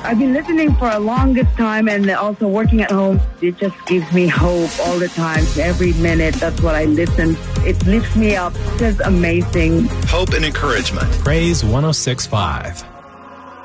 I've been listening for a longest time and also working at home. It just gives me hope all the time. Every minute, that's what I listen. It lifts me up. It's just amazing. Hope and encouragement. Praise 106.5.